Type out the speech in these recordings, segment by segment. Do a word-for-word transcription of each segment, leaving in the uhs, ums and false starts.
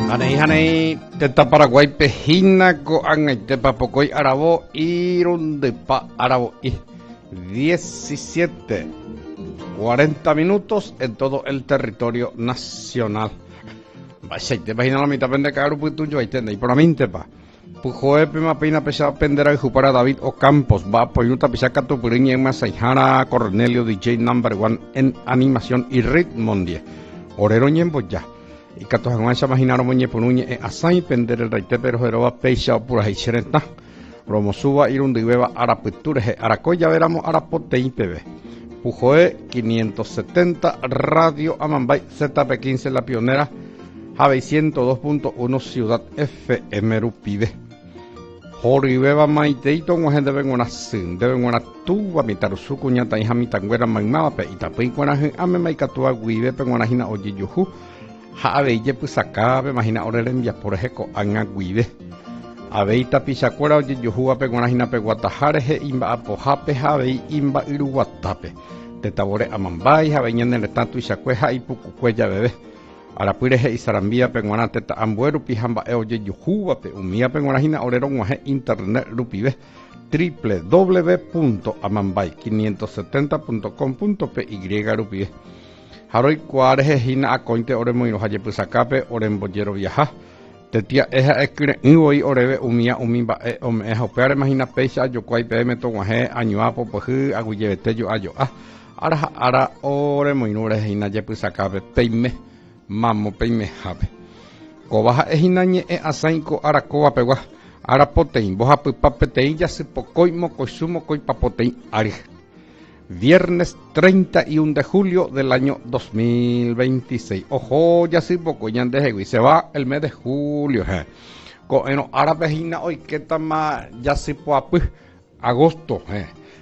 Hanei hanei teta Paraguay pejina ko angaitepa pokoy arabo irundepa arabo y diecisiete cuarenta minutos en todo el territorio nacional. Vaya, te imaginas la mitad pende cagar un puto y tende y por mí tepa. Pujoe pema pena pesada pendera y jupara David Ocampos va por una pisaca tu puriña en Masaijana Cornelio D J number one en animación y ritmo die. Orero ñembo ya. Y catos en esa imaginaron moñe ponuñe e asai pender el reite pero jeroba peisa pura heicherenta. Romosuba irundi beba araputure aracoya veramos arapote I P B. Pujoe quinientos setenta Radio Amambay Z P quince La Pionera Javey ciento dos punto uno Ciudad F M Rupibe. Joribeba maiteito un gente ven una sin deben una tuba mitarusu cuñata hija mitanguera maimaba pe itapin cuana ame maikatua guibe pe una hina oye yuhu Javey ye pusakabe imagina oreren ya por ejeco anga guibe. Aveita pisacuera oye yuhu pe una hina pe guatajare he imba apojape Javey imba iruguatape. Te tabore amambay Javey ñen el tanto isacueja y pucucuella bebé. Arapuireje y sarambía penguana teta ambuero pijamba eoye yujuba pe umía penguana hina orero guaje internet rupibe w w w punto amambay quinientos setenta punto com punto p y rupibe haroi cuareje hina acointe oremo y haye pusacape oremboyero viaja tetia eja escribe y orebe umía umimba e ome eja opeare imagina peisa yo cuai pm to guaje añuapo pues aguyebete yo ayo ah ara ara oremo y nure hina ye pusacape peime Mamo peime jabe. Cobaja ejinañe e asainco aracoa pegua. Arapotein, boja papetein ya se pocoy mocoisumo coy papotein ari. Viernes treinta y uno de julio del año dos mil veintiséis. Ojo, ya se poco ya de se va el mes de julio. Je. Coeno arabejina hoy que tama ya se poapu agosto. Je.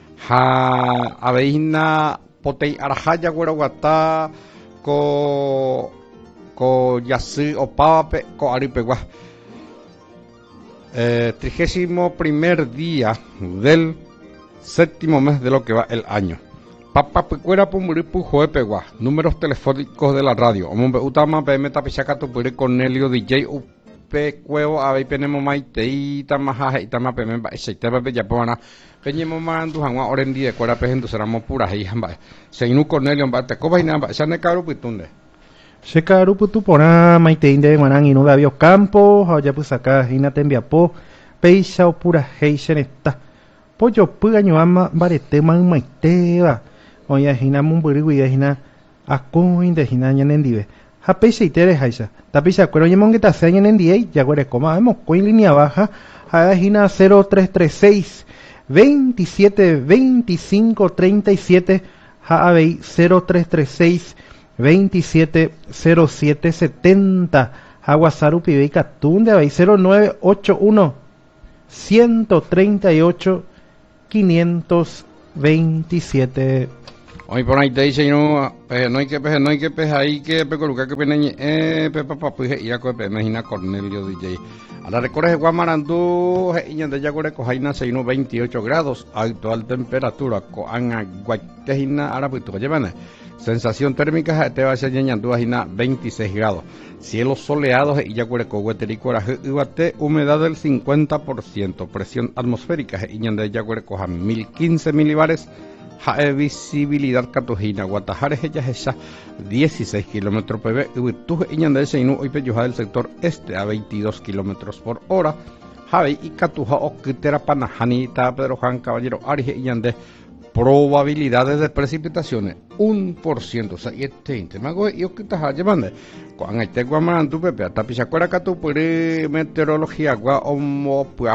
Ja abejina potei arajaya guaraguatá co ko yasi opape ko aripegua. Eh, trigésimo primer día del séptimo mes de lo que va el año. Papa pecuera pumuripu joepegua. Números telefónicos de la radio. Omombe utama pm tapichaca tupuri Cornelio D J upe cuevo a penemo maite y tamaja y tama pm ba ese pepe yapona. Peñemo mandu hangwa orendi de cuera pejendo seramos puras y hamba. Seinu Cornelio ba te coba inamba sane caro pitunde. Se caro putu pona maitein de manan inu David Campos ya pues acá hina tembia po peisa o pura heisen esta pollo pugaño ama barete man maiteba oya hina mumburi guia hina akoin de hina nyanendive ha peisa itere haisa tapisa cuero yemongueta se nyanendie ya guere coma hemos coin línea baja ha hina cero tres tres seis veintisiete veinticinco treinta y siete ha abei cero tres tres seis veintisiete cero siete setenta Aguasaru Pibey Catunde Abay cero nueve ocho uno ciento treinta y ocho quinientos veintisiete. Hoy por ahí te dice no no hay que peje no hay que peje ahí que pecoluca que peneñe eh pepa papuje y aco imagina Cornelio D J. A la recorre Guamarandú y de Yagore cojaina seino veintiocho grados actual temperatura coanga guaitejina arapuito llevan. Sensación térmica te va a ser ñañandú ajina veintiséis grados. Cielos soleados y yacuereco huetericuara iguate humedad del cincuenta por ciento. Presión atmosférica y ñande yacuereco a mil quince milibares. Jae visibilidad catujina guatajares ella esa dieciséis kilómetros por hora. Ubituje y ñande seinu hoy peyuja del sector este a veintidós kilómetros por hora. Jae y catuja o quitera panajanita Pedro Juan Caballero Arige y ñande. Probabilidades de precipitaciones un por ciento, o sea, y este intemago y que estás llevando con este guamarán tu pepe hasta pisacuera que tu meteorología gua homo